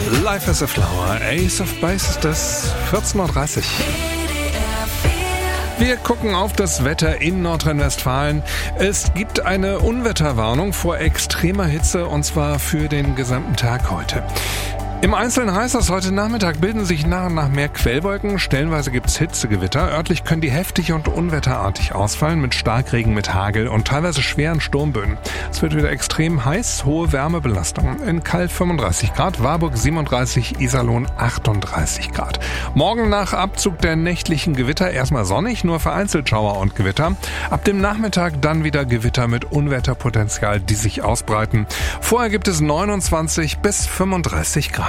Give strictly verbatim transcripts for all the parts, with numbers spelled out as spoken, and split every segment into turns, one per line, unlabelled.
Life is a Flower, Ace of Base ist das, vierzehn Uhr dreißig. Wir gucken auf das Wetter in Nordrhein-Westfalen. Es gibt eine Unwetterwarnung vor extremer Hitze und zwar für den gesamten Tag heute. Im Einzelnen heißt das, heute Nachmittag bilden sich nach und nach mehr Quellwolken. Stellenweise gibt es Hitzegewitter. Örtlich können die heftig und unwetterartig ausfallen mit Starkregen, mit Hagel und teilweise schweren Sturmböen. Es wird wieder extrem heiß, hohe Wärmebelastung. In Calw fünfunddreißig Grad, Warburg siebenunddreißig, Iserlohn achtunddreißig Grad. Morgen nach Abzug der nächtlichen Gewitter erstmal sonnig, nur vereinzelt Schauer und Gewitter. Ab dem Nachmittag dann wieder Gewitter mit Unwetterpotenzial, die sich ausbreiten. Vorher gibt es neunundzwanzig bis fünfunddreißig Grad.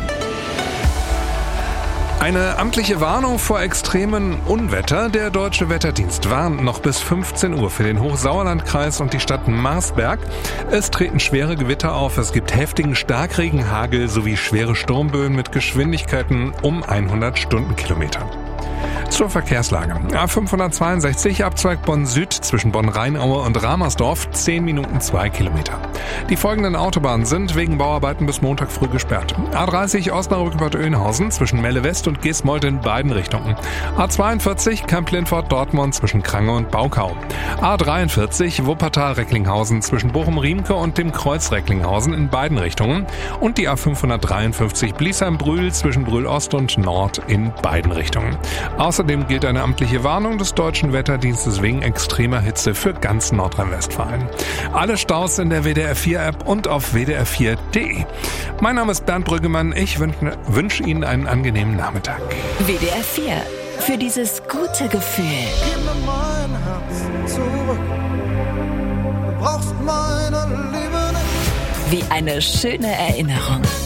Eine amtliche Warnung vor extremen Unwetter. Der Deutsche Wetterdienst warnt noch bis fünfzehn Uhr für den Hochsauerlandkreis und die Stadt Marsberg. Es treten schwere Gewitter auf. Es gibt heftigen Starkregen, Hagel sowie schwere Sturmböen mit Geschwindigkeiten um hundert Stundenkilometer. Zur Verkehrslage. A fünfhundertzweiundsechzig, Abzweig Bonn Süd zwischen Bonn-Rheinaue und Ramersdorf, zehn Minuten zwei Kilometer. Die folgenden Autobahnen sind wegen Bauarbeiten bis Montag früh gesperrt. A dreißig Osnabrück-Bad Oeynhausen zwischen Melle West und Geestmold in beiden Richtungen. A zweiundvierzig Kamp-Lintfort-Dortmund zwischen Krange und Baukau. A dreiundvierzig Wuppertal-Recklinghausen zwischen Bochum-Riemke und dem Kreuz Recklinghausen in beiden Richtungen. Und die A fünfhundertdreiundfünfzig Bliesheim-Brühl zwischen Brühl-Ost und Nord in beiden Richtungen. Außerdem gilt eine amtliche Warnung des Deutschen Wetterdienstes wegen extremer Hitze für ganz Nordrhein-Westfalen. Alle Staus in der W D R vier App und auf w d r vier punkt d e. Mein Name ist Bernd Brüggemann. Ich wünsche wünsch Ihnen einen angenehmen Nachmittag.
W D R vier. Für dieses gute Gefühl.
Gib mir mein Herz zurück. Du brauchst meine Liebe nicht.
Wie eine schöne Erinnerung.